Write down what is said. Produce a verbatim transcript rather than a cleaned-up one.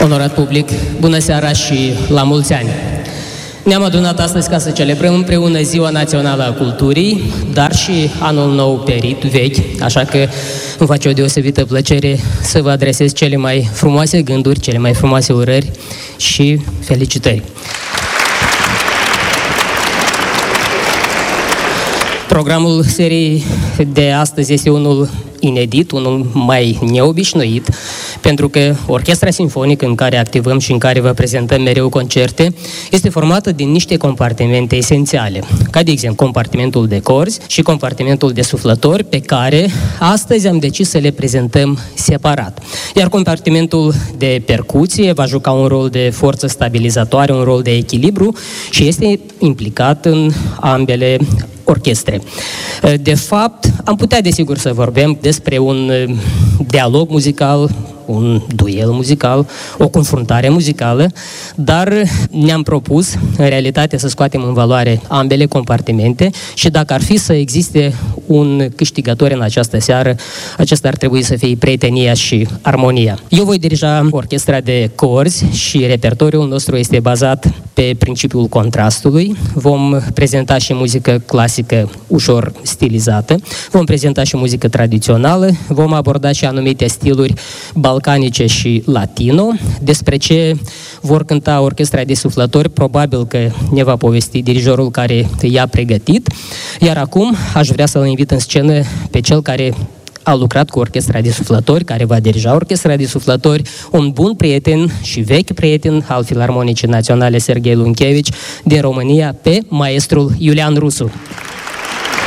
Onorat public, bună seara și la mulți ani! Ne-am adunat astăzi ca să celebrăm împreună Ziua Națională a Culturii, dar și Anul Nou perit, vechi, așa că îmi face o deosebită plăcere să vă adresez cele mai frumoase gânduri, cele mai frumoase urări și felicitări. Programul seriei de astăzi este unul inedit, unul mai neobișnuit, pentru că Orchestra Simfonică în care activăm și în care vă prezentăm mereu concerte este formată din niște compartimente esențiale, ca de exemplu compartimentul de corzi și compartimentul de suflători, pe care astăzi am decis să le prezentăm separat. Iar compartimentul de percuție va juca un rol de forță stabilizatoare, un rol de echilibru și este implicat în ambele orchestre. De fapt, am putea desigur să vorbim despre un dialog muzical, un duel muzical, o confruntare muzicală, dar ne-am propus, în realitate, să scoatem în valoare ambele compartimente și dacă ar fi să existe un câștigător în această seară, acesta ar trebui să fie prietenia și armonia. Eu voi dirija orchestra de corzi și repertoriul nostru este bazat pe principiul contrastului. Vom prezenta și muzică clasică ușor stilizată, vom prezenta și muzică tradițională, vom aborda și anumite stiluri balcanice și latino. Despre ce vor cânta orchestra de suflători, probabil că ne va povesti dirijorul care i-a pregătit. Iar acum aș vrea să-l invit în scenă pe cel care a lucrat cu orchestra de suflători, care va dirija orchestra de suflători, un bun prieten și vechi prieten al Filarmonicii Naționale Serghei Lunchevici din România, pe maestrul Iulian Rusu.